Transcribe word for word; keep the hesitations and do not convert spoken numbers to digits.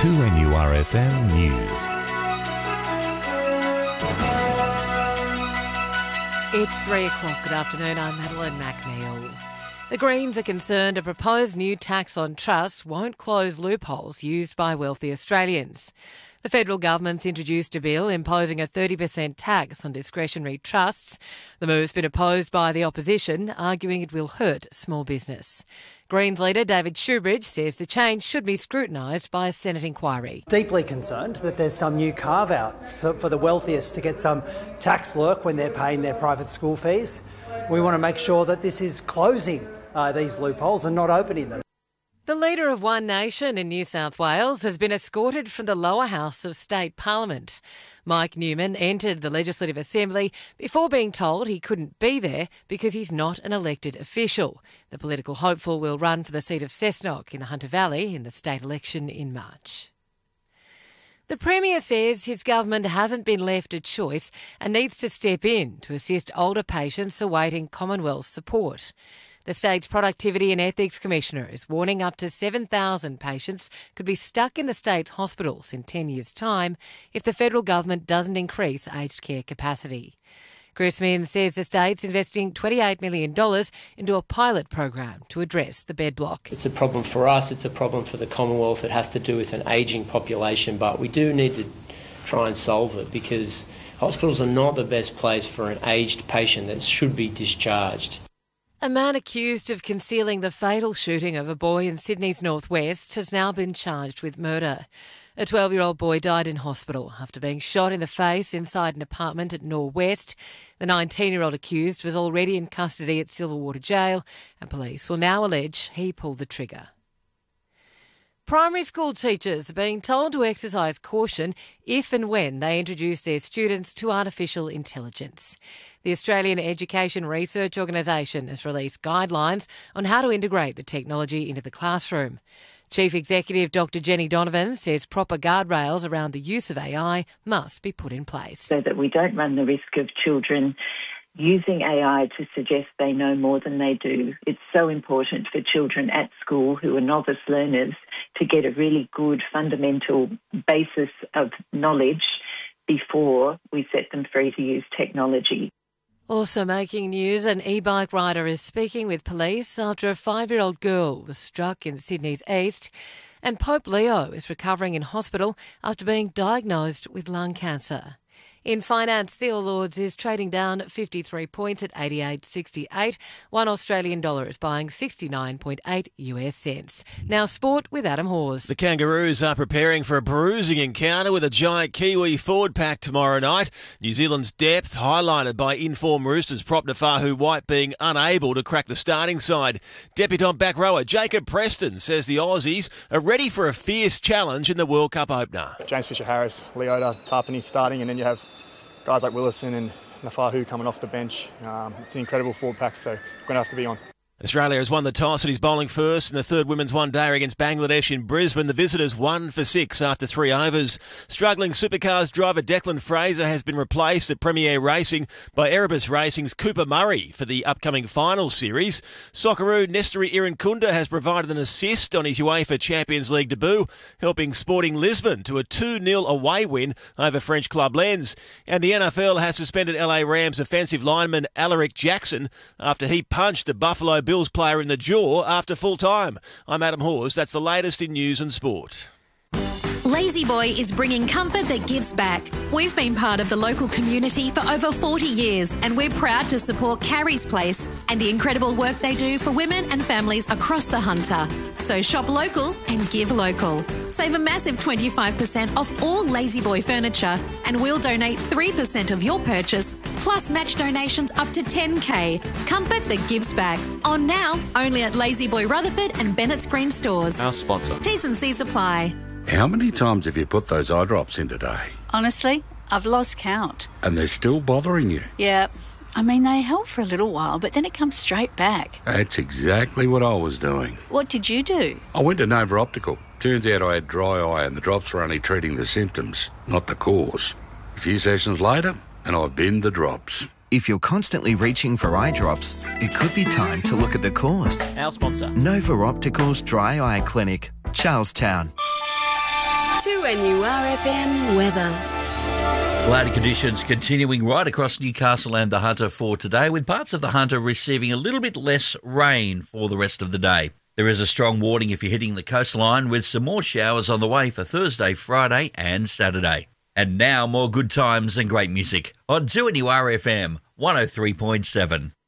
two N U R F M News. It's three o'clock. Good afternoon. I'm Madeline McNeil. The Greens are concerned a proposed new tax on trusts won't close loopholes used by wealthy Australians. The federal government's introduced a bill imposing a thirty percent tax on discretionary trusts. The move's been opposed by the opposition, arguing it will hurt small business. Greens leader David Shoebridge says the change should be scrutinised by a Senate inquiry. Deeply concerned that there's some new carve-out for the wealthiest to get some tax lurk when they're paying their private school fees. We want to make sure that this is closing uh, these loopholes and not opening them. The leader of One Nation in New South Wales has been escorted from the lower house of state parliament. Mike Newman entered the Legislative Assembly before being told he couldn't be there because he's not an elected official. The political hopeful will run for the seat of Cessnock in the Hunter Valley in the state election in March. The Premier says his government hasn't been left a choice and needs to step in to assist older patients awaiting Commonwealth support. The state's Productivity and Ethics Commissioner is warning up to seven thousand patients could be stuck in the state's hospitals in ten years' time if the federal government doesn't increase aged care capacity. Chris Minns says the state's investing twenty-eight million dollars into a pilot program to address the bed block. It's a problem for us, it's a problem for the Commonwealth. It has to do with an ageing population, but we do need to try and solve it because hospitals are not the best place for an aged patient that should be discharged. A man accused of concealing the fatal shooting of a boy in Sydney's northwest has now been charged with murder. A twelve-year-old boy died in hospital after being shot in the face inside an apartment at Norwest. The nineteen-year-old accused was already in custody at Silverwater Jail, and police will now allege he pulled the trigger. Primary school teachers are being told to exercise caution if and when they introduce their students to artificial intelligence. The Australian Education Research Organisation has released guidelines on how to integrate the technology into the classroom. Chief Executive Doctor Jenny Donovan says proper guardrails around the use of A I must be put in place. So that we don't run the risk of children using A I to suggest they know more than they do. It's so important for children at school who are novice learners to get a really good fundamental basis of knowledge before we set them free to use technology. Also making news, an e-bike rider is speaking with police after a five-year-old girl was struck in Sydney's east, and Pope Leo is recovering in hospital after being diagnosed with lung cancer. In finance, the All Ords is trading down fifty-three points at eighty-eight sixty-eight. One Australian dollar is buying sixty-nine point eight US cents. Now sport with Adam Hawes. The Kangaroos are preparing for a bruising encounter with a giant Kiwi forward pack tomorrow night. New Zealand's depth highlighted by in-form Roosters prop Nafahu White being unable to crack the starting side. Debutant back rower Jacob Preston says the Aussies are ready for a fierce challenge in the World Cup opener. James Fisher-Harris, Leota, Tarpany starting, and then you have guys like Willison and Nafahu coming off the bench. Um, it's an incredible forward pack, so we're going to have to be on. Australia has won the toss and is bowling first in the third women's one-dayer against Bangladesh in Brisbane. The visitors one for six after three overs. Struggling Supercars driver Declan Fraser has been replaced at Premier Racing by Erebus Racing's Cooper Murray for the upcoming final series. Socceroo Nestori Irankunda has provided an assist on his UEFA Champions League debut, helping Sporting Lisbon to a two nil away win over French club Lens. And the N F L has suspended L A Rams offensive lineman Alaric Jackson after he punched a Buffalo Bills player in the jaw after full time. I'm Adam Hawes. That's the latest in news and sport. Lazy Boy is bringing comfort that gives back. We've been part of the local community for over forty years, and we're proud to support Carrie's Place and the incredible work they do for women and families across the Hunter. So shop local and give local. Save a massive twenty-five percent off all Lazy Boy furniture, and we'll donate three percent of your purchase, plus match donations up to ten K. Comfort that gives back. On now, only at Lazy Boy Rutherford and Bennett's Green stores. Our sponsor. T's and C's apply. How many times have you put those eye drops in today? Honestly, I've lost count. And they're still bothering you? Yeah. I mean, they help for a little while, but then it comes straight back. That's exactly what I was doing. What did you do? I went to Nova Optical. Turns out I had dry eye and the drops were only treating the symptoms, not the cause. A few sessions later, and I've binned the drops. If you're constantly reaching for eye drops, it could be time to look at the cause. Our sponsor. Nova Optical's Dry Eye Clinic, Charlestown. two N U R F M weather. Cloudy conditions continuing right across Newcastle and the Hunter for today, with parts of the Hunter receiving a little bit less rain for the rest of the day. There is a strong warning if you're hitting the coastline, with some more showers on the way for Thursday, Friday and Saturday. And now more good times and great music on two N U R F M one oh three point seven.